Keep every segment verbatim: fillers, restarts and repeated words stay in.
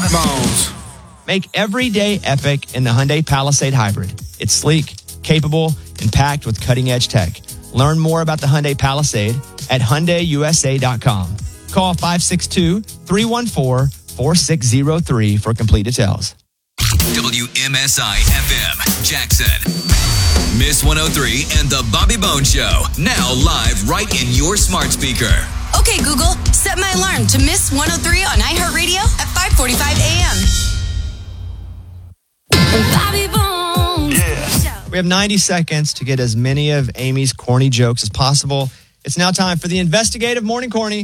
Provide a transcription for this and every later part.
Bones. Make every day epic in the Hyundai Palisade Hybrid. It's sleek, capable, and packed with cutting-edge tech. Learn more about the Hyundai Palisade at Hyundai U S A dot com. Call five six two, three one four, four six zero three for complete details. W M S I F M, Jackson. Miss one oh three and the Bobby Bones Show. Now live right in your smart speaker. Okay, Google, set my alarm to Miss one oh three on iHeartRadio at five forty-five a.m. Bobby Bones. We have ninety seconds to get as many of Amy's corny jokes as possible. It's now time for the investigative morning corny.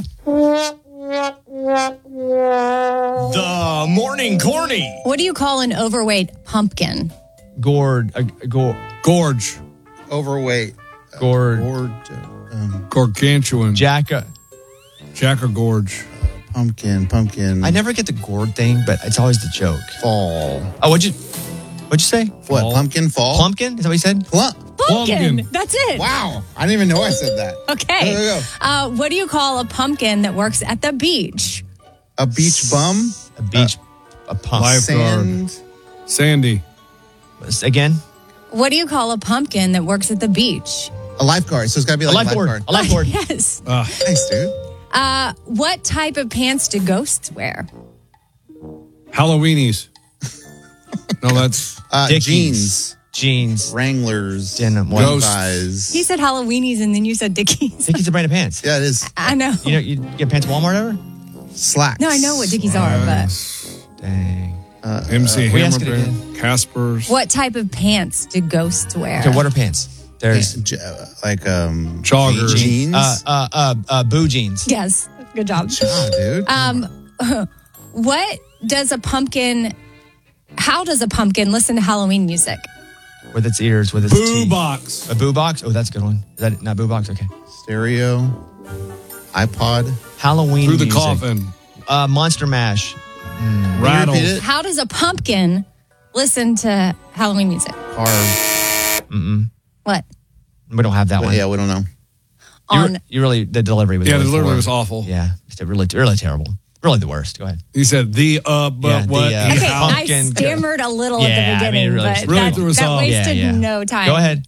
The morning corny. What do you call an overweight pumpkin? Gourd. Uh, go, Gorge. Overweight. gourd. Gourd. Um, Gargantuan. Jack. Uh, Jack or Gorge. pumpkin. Pumpkin. I never get the gourd thing, but it's always the joke. Fall. Oh, what'd you, what'd you say? What? Fall. Pumpkin? Fall? Plumpkin? Is that what you said? Plump. Pumpkin. Pumpkin. That's it. Wow. I didn't even know I said that. Okay. There we go. Uh, what do you call a pumpkin that works at the beach? A beach bum? A beach. a pump. Lifeguard. Sand. Sandy. Again? What do you call a pumpkin that works at the beach? A lifeguard. So it's got to be A like a lifeboard. lifeguard. A lifeboard. Yes. Uh, Nice, dude. Uh, what type of pants do ghosts wear? Halloweenies. No, that's Uh, Dickies. jeans. Jeans. Wranglers. Denim. Ghost. Levi's. He said Halloweenies and then you said Dickies. Dickies are a brand of pants. Yeah, it is. I know. You know, you get pants at Walmart ever? Slacks. No, I know what Dickies are, but Dang. Uh, M C we ask Hammer it brand. Casper's. what type of pants do ghosts wear? Okay, what are pants? There's J- uh, like um Jogger. jeans. uh, uh, uh, uh, boo jeans. Yes. Good job. Ah, dude. Um, what does a pumpkin, how does a pumpkin listen to Halloween music? With its ears, with its Boo teeth. box. A boo box? Oh, that's a good one. Is that not boo box? Okay. Stereo. iPod. Halloween Through the music. coffin. Uh, Monster Mash. Rattle. repeat it? How does a pumpkin listen to Halloween music? Carve. Mm-mm. What? We don't have that one. Yeah, we don't know. You, On re- you really, the delivery was Yeah, really the delivery poor. was awful. Yeah, it's really, really terrible. Really the worst. Go ahead. He said the uh, but Yeah, the, what? uh, he Okay, how- I pumpkin- stammered a little Yeah, at the I mean, beginning, it really- but really that, threw us that off. wasted Yeah, yeah. no time. Go ahead.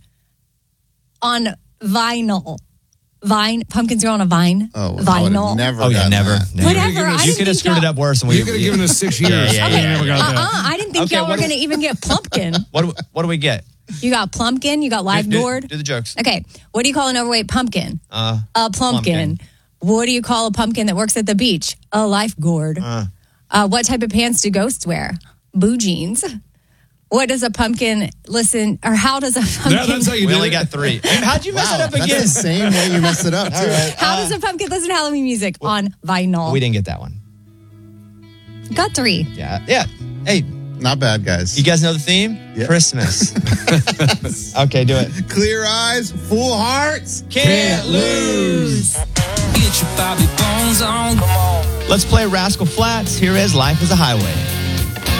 On vinyl. Vine. Pumpkins grow on a vine. Oh, I would vinyl. have never Oh, yeah, gotten never. that. never. Whatever. given us- I You didn't could have think screwed it y'all- up worse than we You could have given us six years. Yeah, yeah, We yeah, never got Uh-uh. that. I didn't think Okay, y'all were what do- going to even get plumpkin. What do, what do we get? You got plumpkin. You got live Do- do- gourd. Do the jokes. Okay. What do you call an overweight pumpkin? Uh, A plumpkin. Plumpkin. What do you call a pumpkin that works at the beach? A life gourd. Uh. Uh, what type of pants do ghosts wear? Boo jeans. What does a pumpkin listen, or how does a pumpkin, That- that's how you we did only it. got three. How'd you mess Wow, it up that's again? the same way you messed it up, too. how does a pumpkin listen to Halloween music? On vinyl. We didn't get that one. Got three. Yeah. Yeah. Hey, Not bad, guys. you guys know the theme? Yeah. Christmas. Okay, do it. Clear eyes, full hearts. Can't lose. Get your Bobby Bones on. Let's play Rascal Flats. Here is Life is a Highway.